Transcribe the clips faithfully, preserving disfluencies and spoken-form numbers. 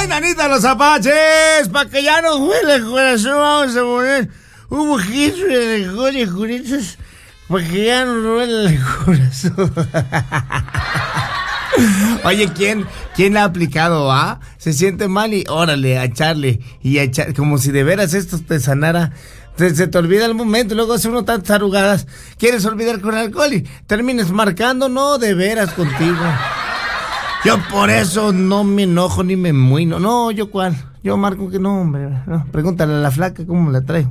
¡Ay, nanita, los apaches! Para que ya no huele el corazón, vamos a poner un poquito de licor y curitas. Para que ya no huele el corazón. Oye, ¿quién, quién la ha aplicado, ah? Se siente mal y órale, a echarle. Y a echar, como si de veras esto te sanara. Se, se te olvida el momento, luego hace uno tantas arugadas. ¿Quieres olvidar con alcohol y termines marcando? No, de veras contigo. Yo por eso no me enojo ni me muino. No, ¿yo cuál? Yo marco que no, hombre. No, pregúntale a la flaca cómo la traigo.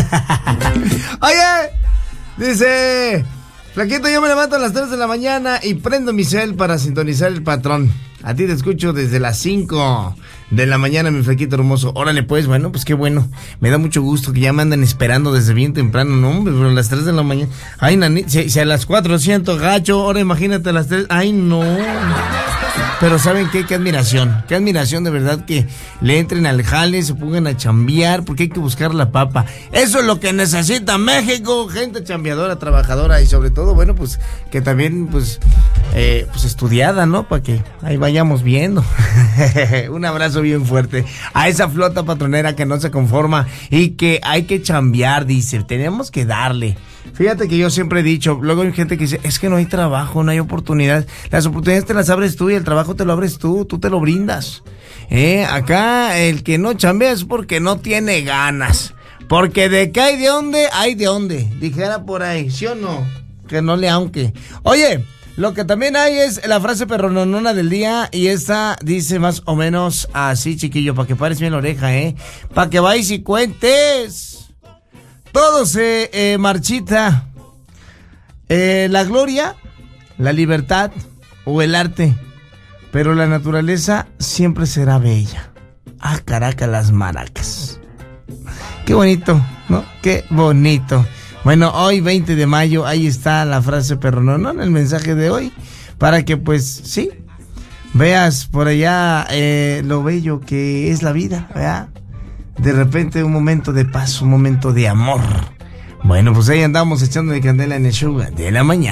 Oye, dice... Flaquito, yo me levanto a las tres de la mañana y prendo mi cel para sintonizar el patrón. A ti te escucho desde las cinco de la mañana, mi flaquito hermoso. Órale, pues, bueno, pues qué bueno. Me da mucho gusto que ya me andan esperando desde bien temprano, no, hombre, pero a las tres de la mañana. Ay, nani, si, si a las cuatro siento gacho, ahora imagínate a las tres. Ay, no. Pero ¿saben qué? Qué admiración, qué admiración de verdad que le entren al jale, se pongan a chambear, porque hay que buscar la papa. Eso es lo que necesita México, gente chambeadora, trabajadora y sobre todo, bueno, pues que también, pues, eh, pues estudiada, ¿no? Para que ahí vayamos viendo. Un abrazo bien fuerte a esa flota patronera que no se conforma y que hay que chambear, dice, tenemos que darle. Fíjate que yo siempre he dicho, luego hay gente que dice, es que no hay trabajo, no hay oportunidad. Las oportunidades te las abres tú y el trabajo te lo abres tú, tú te lo brindas. Eh, acá el que no chambea es porque no tiene ganas. Porque de qué hay de dónde, hay de dónde. Dijera por ahí, ¿sí o no? Que no le aunque. Oye, lo que también hay es la frase perrononona del día y esta dice más o menos así, chiquillo, para que pares bien la oreja, ¿eh? Para que vayas y cuentes. Todo se eh, marchita. Eh, la gloria, la libertad o el arte. Pero la naturaleza siempre será bella. Ah, caraca, las maracas. Qué bonito, ¿no? Qué bonito. Bueno, hoy veinte de mayo, ahí está la frase perronona, el mensaje de hoy. Para que pues, sí, veas por allá eh, lo bello que es la vida, ¿verdad? De repente un momento de paz, un momento de amor. Bueno, pues ahí andamos echando de candela en el show de la mañana.